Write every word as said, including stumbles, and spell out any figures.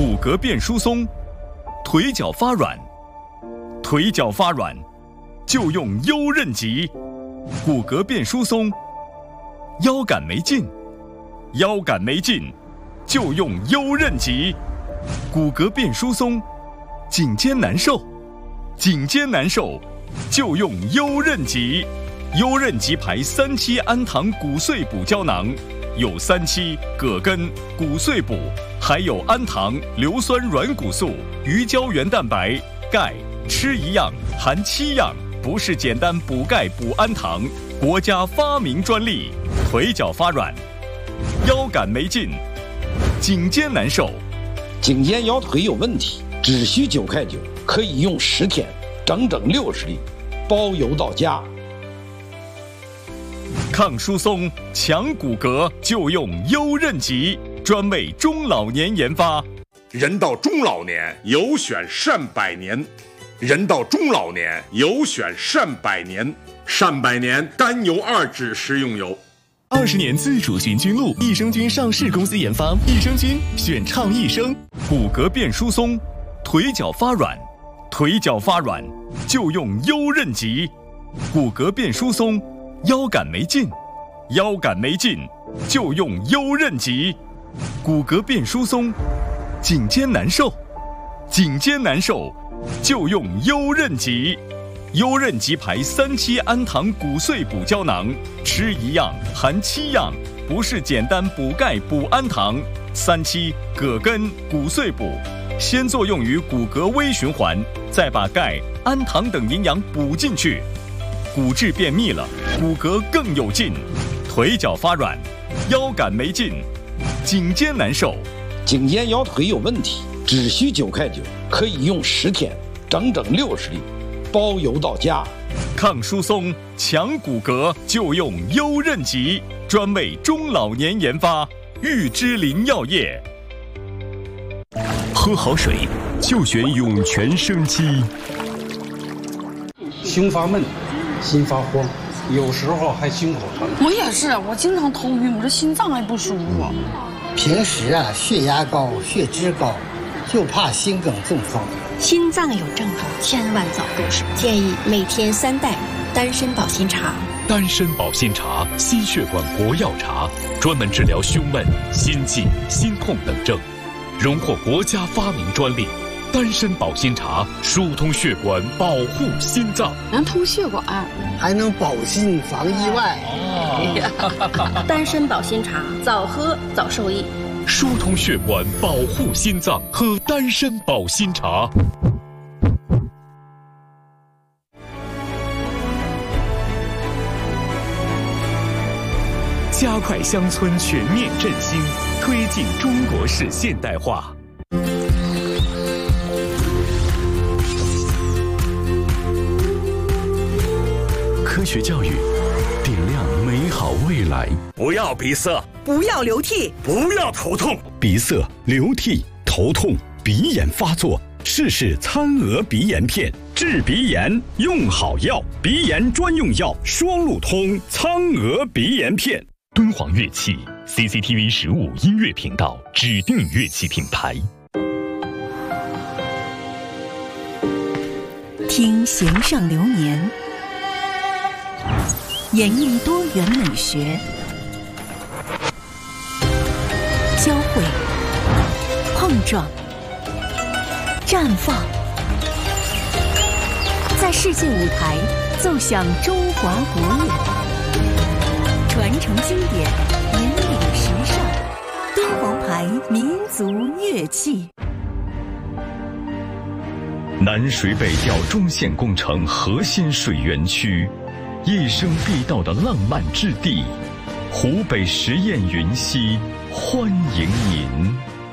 骨骼变疏松，腿脚发软，腿脚发软就用优韧极。骨骼变疏松，腰杆没劲，腰杆没劲就用优韧极。骨骼变疏松，颈肩难受，颈肩难受就用优韧极。优韧极牌三七氨糖骨碎补胶囊，有三七、葛根、骨碎补，还有氨糖、硫酸软骨素、鱼胶原蛋白、钙，吃一样含七样，不是简单补钙补氨糖，国家发明专利。腿脚发软，腰杆没劲，颈肩难受， 颈肩腰腿有问题，只需九块九，可以用十天，整整六十粒，包邮到家。 抗疏松、强骨骼就用优韧极，专为中老年研发。 人到中老年，有选善百年。人到中老年，有选善百年。善百年甘油二酯食用油。 二十年自主寻菌露，益生菌上市公司研发，益生菌选畅益生。 骨骼变疏松，腿脚发软，腿脚发软就用优韧极。骨骼变疏松，腰杆没劲，腰杆没劲就用优韧极。骨骼变疏松，颈肩难受，颈肩难受就用优韧极。优韧极牌三七氨糖骨碎补胶囊，吃一样含七样，不是简单补钙补氨糖。三七、葛根、骨碎补，先作用于骨骼微循环，再把钙、氨糖等营养补进去，骨质变密了，骨骼更有劲。腿脚发软，腰杆没劲，颈肩难受， 颈肩腰腿有问题，只需九块九，可以用十天，整整六十粒，包邮到家。 抗疏松、强骨骼就用优韧极，专为中老年研发。玉芝林药业。 喝好水就选涌泉生机。 胸发闷，心发慌，有时候还心口疼。 我也是，我经常头晕，我这心脏还不舒服。 平时啊，血压高，血脂高，就怕心梗中风。 心脏有症状，千万早入手。建议每天三袋丹参保心茶。 丹参保心茶，心血管国药茶，专门治疗胸闷、心悸、心痛等症，荣获国家发明专利。丹参保心茶疏通血管，保护心脏， 能通血管， 还能保心防意外。 哦、丹参保心茶，早喝早受益。 疏通血管，保护心脏，喝丹参保心茶。加快乡村全面振兴，推进中国式现代化。科学教育，点亮美好未来。 不要鼻塞， 不要流涕， 不要头痛。 鼻塞、流涕、头痛、鼻炎发作，试试苍鹅鼻炎片，治鼻炎用好药。鼻炎专用药双路通苍鹅鼻炎片。 敦煌乐器 C C T V 十五音乐频道指定乐器品牌。 听弦上流年，演绎多元美学，交汇、碰撞、绽放，在世界舞台奏响中华国乐。传承经典，引领时尚，敦煌牌民族乐器。 南水北调中线工程核心水源区，一生必到的浪漫之地，湖北十堰云溪欢迎您。